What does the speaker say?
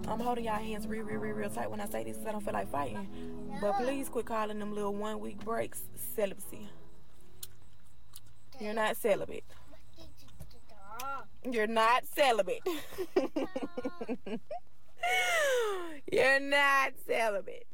I'm holding y'all hands real tight when I say this because I don't feel like fighting. But please quit calling them little 1 week breaks celibacy. You're not celibate. You're not celibate. You're not celibate.